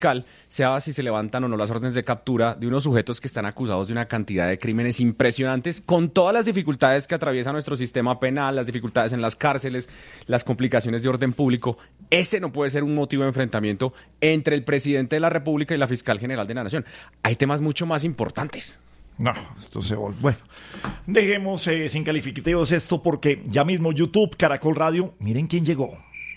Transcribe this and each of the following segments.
fiscal sea si se levantan o no las órdenes de captura de unos sujetos que están acusados de una cantidad de crímenes impresionantes, con todas las dificultades que atraviesa nuestro sistema penal, las dificultades en las cárceles, las complicaciones de orden público. Ese no puede ser un motivo de enfrentamiento entre el presidente de la República y la fiscal general de la Nación. Hay temas mucho más importantes. No, esto se volvió. Bueno, dejemos sin calificativos esto porque ya mismo YouTube, Caracol Radio, miren quién llegó.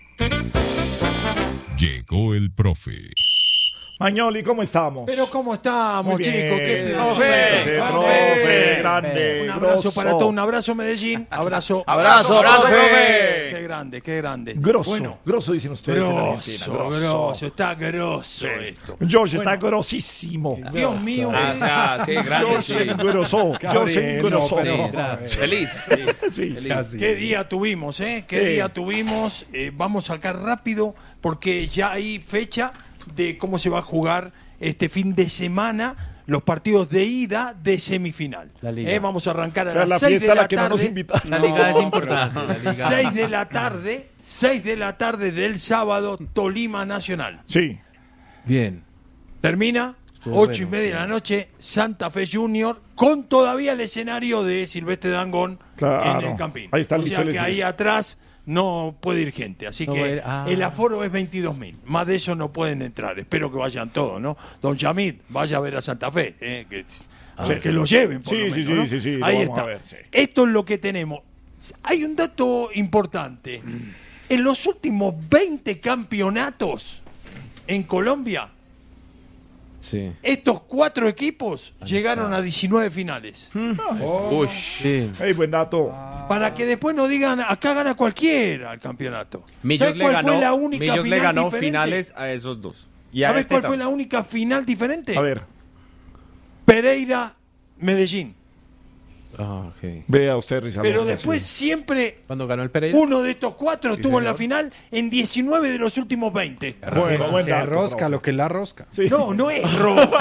Llegó el profe. Mañoli, ¿cómo estamos? Pero ¿cómo estamos, Muy bien. chicos? ¡Qué Profe, profe, grande, Un abrazo grosso. para todos, un abrazo Medellín, abrazo. Abrazo, profe. Qué grande, qué grande. Grosso, Bueno, grosso dicen ustedes en Argentina. grosso, está grosso esto. George Bueno, está grosísimo. Dios mío. Sí, grande, George se engrosó. George se engrosó. Feliz. Sí. Qué día tuvimos, ¿eh? Qué día tuvimos. Vamos a sacar rápido porque ya hay fecha de cómo se va a jugar este fin de semana los partidos de ida de semifinal. La Liga. Vamos a arrancar a O sea, la las 6 fiesta de a la la que no nos tarde. invitaron. La liga es importante. La liga. 6 de la tarde del sábado, Tolima Nacional. Sí. Bien. Termina, Estuvo 8:30 bueno, de la noche, Santa Fe Junior, con todavía el escenario de Silvestre Dangond Claro. en el Campín. Ahí está el o sea hijo que del ahí atrás no puede ir gente, así No que va a ir- ah. el aforo es 22.000. Más de eso no pueden entrar. Espero que vayan todos, ¿no? Don Yamid, vaya a ver a Santa Fe, que lo lleven, por lo Sí, menos, ¿no? sí, lo Ahí vamos está. a ver, sí. Esto es lo que tenemos. Hay un dato importante. En los últimos 20 campeonatos en Colombia, Sí. estos 4 equipos llegaron a 19 finales. Uy. Sí. Hey, buen dato. Para que después no digan, acá gana cualquiera el campeonato. Millos ¿Sabes cuál fue la le única ganó, final diferente? finales a esos dos. Y a ¿Sabes este cuál fue también. la única final diferente? A ver, Pereira, Medellín. Ah, ok. vea usted, Rizardo. Pero después siempre Cuando ganó el Pereira. uno de estos 4 estuvo en la final en 19 de los últimos 20. Bueno, buen Se dato, rosca profe. lo que la rosca. Sí. No, no es roca.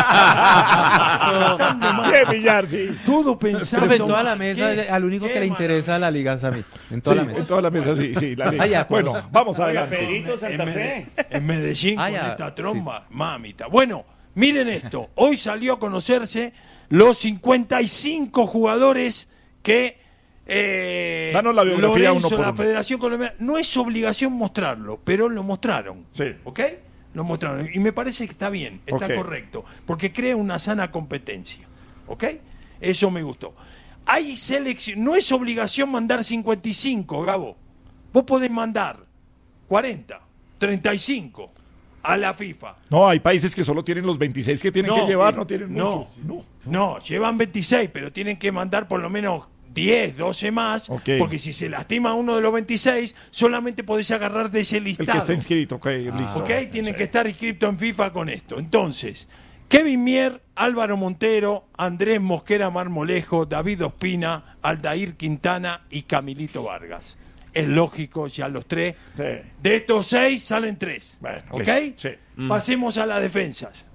Bien, Villar, sí. Todo pensando. Profe, en toda la mesa, ¿Qué? al único Qué que le interesa la liga es a mí. En toda Sí, la mesa. en toda la mesa, sí, la liga. Ah, ya, Bueno, pues. vamos adelante. En Medellín Ah, con ya, esta tromba, mamita. Bueno, miren esto. Hoy salió a conocerse los 55 jugadores que Danos la biografía Lorenzo, uno por la uno. Federación Colombiana, no es obligación mostrarlo, pero lo mostraron. Sí. ¿Ok? Lo mostraron. Y me parece que está bien, está Ok. correcto, porque crea una sana competencia. ¿Ok? Eso me gustó. Hay selección, no es obligación mandar 55, Gabo. Vos podés mandar 40, 35 a la FIFA. No, hay países que solo tienen los 26 que tienen que llevar, no tienen no, muchos. no, llevan 26, pero tienen que mandar por lo menos 10, 12 más, Ok. porque si se lastima uno de los 26, solamente podés agarrar de ese El que listado. está inscrito, ok, listo. ¿Ok? Tienen que estar inscritos en FIFA con esto. Entonces, Kevin Mier, Álvaro Montero, Andrés Mosquera Marmolejo, David Ospina, Aldair Quintana y Camilito Vargas. Es lógico, ya los 3. Sí. De estos 6 salen 3. Bueno, ¿Ok? listo, sí. Pasemos a las defensas.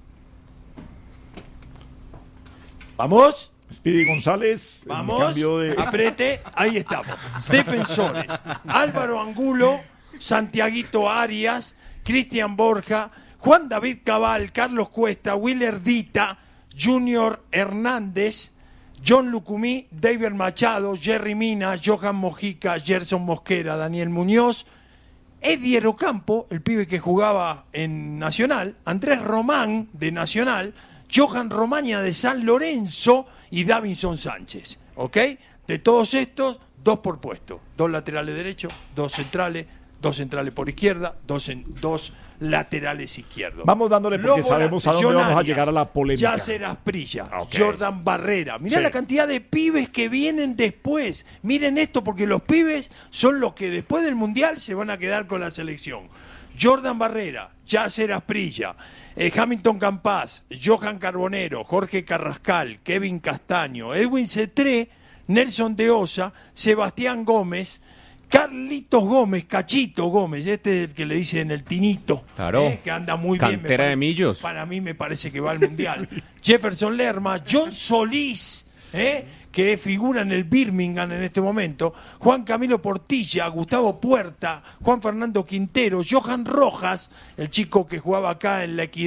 ¿Vamos? Speedy González, en Vamos, cambio de... aprete, ahí estamos. Defensores, Álvaro Angulo, Santiaguito Arias, Cristian Borja, Juan David Cabal, Carlos Cuesta, Willer Dita, Junior Hernández, John Lucumí, David Machado, Jerry Mina, Johan Mojica, Gerson Mosquera, Daniel Muñoz, Eddie Ocampo, el pibe que jugaba en Nacional, Andrés Román de Nacional, Johan Romaña de San Lorenzo y Davinson Sánchez. ¿Ok? De todos estos, 2 por puesto. 2 laterales derechos, 2 centrales por izquierda, 2 laterales izquierdos. Vamos dándole porque Los sabemos a volantes, dónde John vamos a Arias, llegar a la polémica. Yasser Asprilla, Ok. Jordan Barrera. Mirá Sí. la cantidad de pibes que vienen después. Miren esto, porque los pibes son los que después del Mundial se van a quedar con la selección. Jordan Barrera, Yasser Asprilla, Hamilton Campas, Johan Carbonero, Jorge Carrascal, Kevin Castaño, Edwin Cetré, Nelson de Osa, Sebastián Gómez, Carlitos Gómez, Cachito Gómez, este es el que le dicen el Tinito, Claro. que anda muy bien. Cantera de Millos. Para mí me parece que va al Mundial. Jefferson Lerma, John Solís, que figura en el Birmingham en este momento, Juan Camilo Portilla, Gustavo Puerta, Juan Fernando Quintero, Johan Rojas, el chico que jugaba acá en La Equidad